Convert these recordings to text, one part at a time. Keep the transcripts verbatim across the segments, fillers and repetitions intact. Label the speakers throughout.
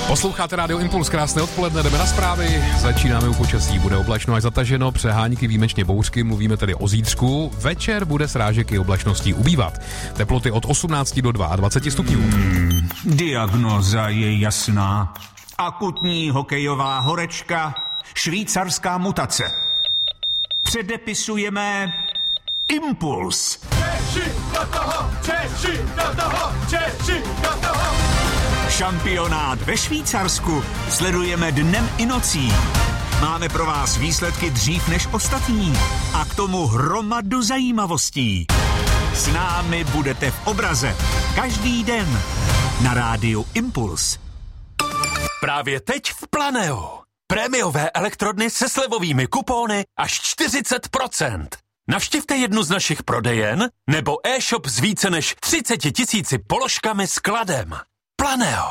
Speaker 1: Posloucháte Rádio Impuls, krásné odpoledne, jdeme na zprávy, začínáme u počasí, bude oblačno až zataženo, přehánky výjimečně bouřky, mluvíme tedy o zítřku, večer bude srážek i oblačností ubývat, teploty od osmnácti do dvaceti dvou stupňů.
Speaker 2: Hmm, diagnóza je jasná, akutní hokejová horečka, švýcarská mutace. Předepisujeme Impuls.
Speaker 3: Češi do toho, Češi do toho, Češi do toho.
Speaker 2: Šampionát ve Švýcarsku sledujeme dnem i nocí. Máme pro vás výsledky dřív než ostatní a k tomu hromadu zajímavostí. S námi budete v obraze každý den na rádiu Impuls.
Speaker 4: Právě teď v Planeo. Prémiové elektrodny se slevovými kupóny až čtyřicet procent. Navštivte jednu z našich prodejen nebo e-shop s více než třiceti tisíci položkami s kladem. Planeo.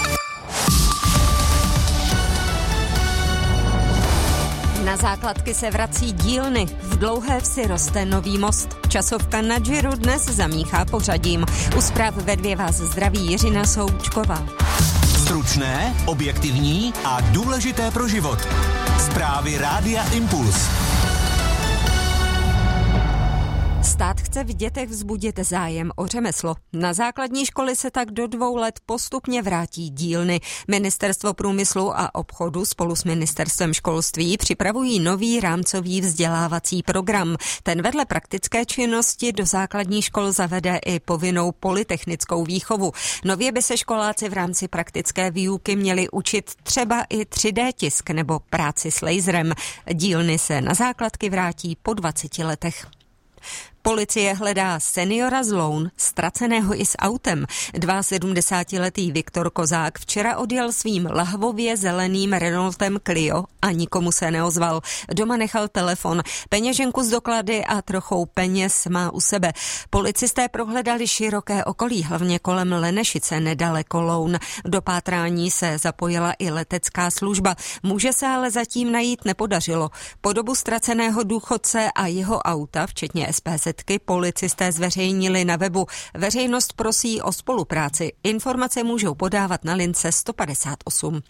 Speaker 5: Na základky se vrací dílny. V Dlouhé Vsi roste nový most. Časovka na Džiru dnes zamíchá pořadím. U zpráv ve dvě vás zdraví Jiřina Součková.
Speaker 2: Stručné, objektivní a důležité pro život. Zprávy Rádia Impuls.
Speaker 5: Stát chce v dětech vzbudit zájem o řemeslo. Na základní školy se tak do dvou let postupně vrátí dílny. Ministerstvo průmyslu a obchodu spolu s Ministerstvem školství připravují nový rámcový vzdělávací program. Ten vedle praktické činnosti do základní škol zavede i povinnou polytechnickou výchovu. Nově by se školáci v rámci praktické výuky měli učit třeba i tři dé tisk nebo práci s laserem. Dílny se na základky vrátí po dvaceti letech. Policie hledá seniora z Loun, ztraceného i s autem. sedmdesátidvouletý Viktor Kozák včera odjel svým lahvově zeleným Renaultem Clio a nikomu se neozval. Doma nechal telefon, peněženku z doklady a trochou peněz má u sebe. Policisté prohledali široké okolí, hlavně kolem Lenešice nedaleko Loun. Do pátrání se zapojila i letecká služba. Muže se ale zatím najít nepodařilo. Podobu ztraceného důchodce a jeho auta, včetně es pé zet, policisté zveřejnili na webu. Veřejnost prosí o spolupráci. Informace můžou podávat na lince sto padesát osm.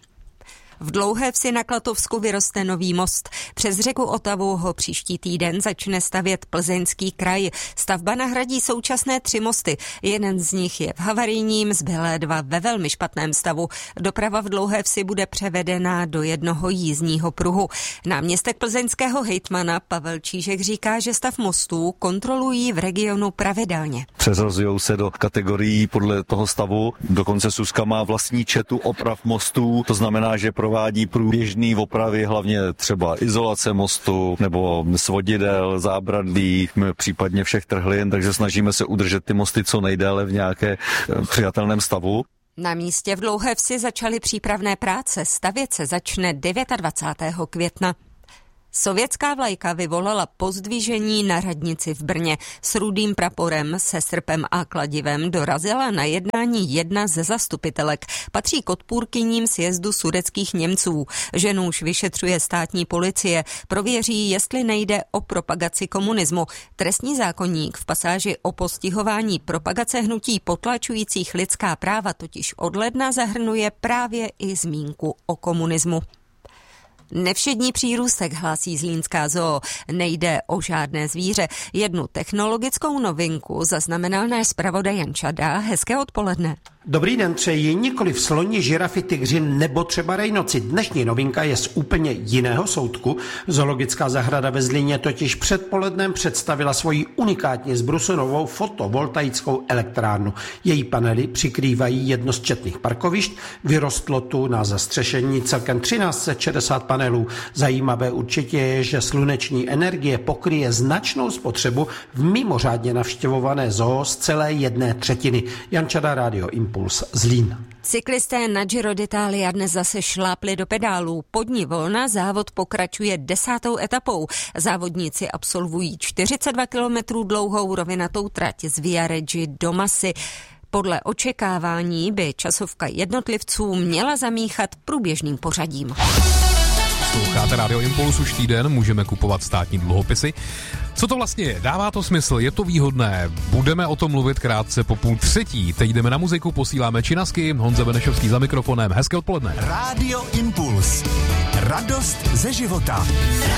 Speaker 5: V Dlouhé Vsi na Klatovsku vyroste nový most. Přes řeku Otavu ho příští týden začne stavět Plzeňský kraj. Stavba nahradí současné tři mosty. Jeden z nich je v havarijním, zbylé dva ve velmi špatném stavu. Doprava v Dlouhé Vsi bude převedena do jednoho jízdního pruhu. Náměstek plzeňského hejtmana Pavel Čížek říká, že stav mostů kontrolují v regionu pravidelně.
Speaker 6: Přeřazují se do kategorií podle toho stavu. Dokonce Suska má vlastní četu oprav mostů. To znamená, že pro provádí průběžný opravy, hlavně třeba izolace mostu nebo svodidel, zábradlí, případně všech trhlin, takže snažíme se udržet ty mosty co nejdéle v nějaké přijatelném stavu.
Speaker 5: Na místě v Dlouhé Vsi začaly přípravné práce. Stavět se začne dvacátého devátého května. Sovětská vlajka vyvolala pozdvižení na radnici v Brně. S rudým praporem, se srpem a kladivem dorazila na jednání jedna ze zastupitelek. Patří k odpůrkyním sjezdu sudetských Němců. Ženu už vyšetřuje státní policie. Prověří, jestli nejde o propagaci komunismu. Trestní zákoník v pasáži o postihování propagace hnutí potlačujících lidská práva totiž od ledna zahrnuje právě i zmínku o komunismu. Nevšední přírůstek, hlásí zlínská zoo. Nejde o žádné zvíře. Jednu technologickou novinku zaznamenal náš zpravodaj Jan Čada. Hezké odpoledne.
Speaker 7: Dobrý den přeji, nikoliv sloni, žirafy, tygři nebo třeba rejnoci. Dnešní novinka je z úplně jiného soudku. Zoologická zahrada ve Zlíně totiž předpolednem představila svoji unikátně zbrusunovou fotovoltaickou elektrárnu. Její panely přikrývají jedno z četných parkovišť. Vyrostlo tu na zastřešení celkem třináct set šedesát panelů. Zajímavé určitě je, že sluneční energie pokryje značnou spotřebu v mimořádně navštěvované zoo z celé jedné třetiny. Jan Čada, Rádio Impuls, Zlín.
Speaker 5: Cyklisté na Giro d'Italia dnes zase šlápli do pedálů. Po dni volna závod pokračuje desátou etapou. Závodníci absolvují čtyřicet dva kilometrů dlouhou rovinatou trať z Viareggi do Masy. Podle očekávání by časovka jednotlivců měla zamíchat průběžným pořadím.
Speaker 1: Posloucháte Radio Impuls už týden, můžeme kupovat státní dluhopisy. Co to vlastně je? Dává to smysl? Je to výhodné? Budeme o tom mluvit krátce po půl třetí. Teď jdeme na muziku, posíláme činasky. Honza Benešovský za mikrofonem. Hezké odpoledne.
Speaker 2: Radio Impuls. Radost ze života.